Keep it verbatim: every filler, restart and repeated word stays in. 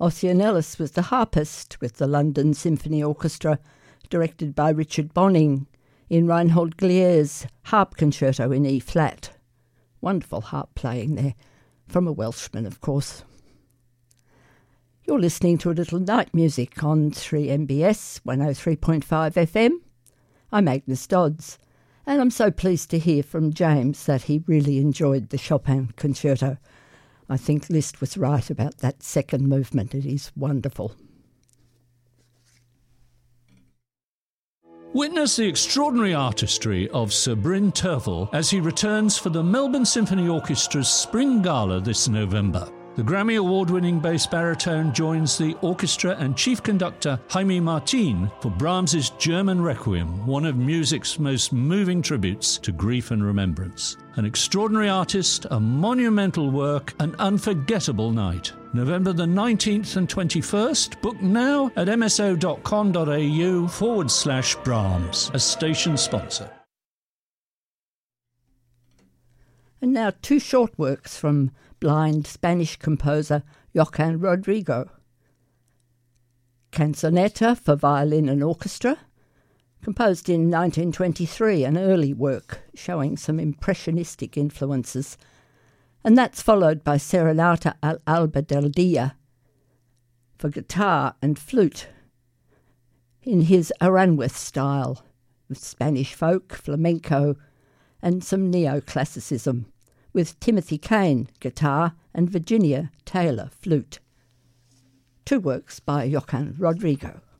Ossian Ellis was the harpist with the London Symphony Orchestra, directed by Richard Bonning, in Reinhold Glier's Harp Concerto in E-flat. Wonderful harp playing there, from a Welshman, of course. You're listening to a little night music on three M B S one oh three point five F M. I'm Agnes Dodds, and I'm so pleased to hear from James that he really enjoyed the Chopin Concerto. I think Liszt was right about that second movement. It is wonderful. Witness the extraordinary artistry of Sir Bryn Terfel as he returns for the Melbourne Symphony Orchestra's Spring Gala this November. The Grammy Award-winning bass baritone joins the orchestra and chief conductor Jaime Martin for Brahms's German Requiem, one of music's most moving tributes to grief and remembrance. An extraordinary artist, a monumental work, an unforgettable night. November the nineteenth and twenty-first. Book now at mso.com.au forward slash Brahms, a station sponsor. And now two short works from blind Spanish composer Joaquin Rodrigo. Canzonetta for violin and orchestra, composed in nineteen twenty-three, an early work showing some impressionistic influences, and that's followed by Serenata al Alba del Dia for guitar and flute in his Aranjuez style, with Spanish folk, flamenco, and some neoclassicism, with Timothy Kane, guitar, and Virginia Taylor, flute. Two works by Joaquin Rodrigo.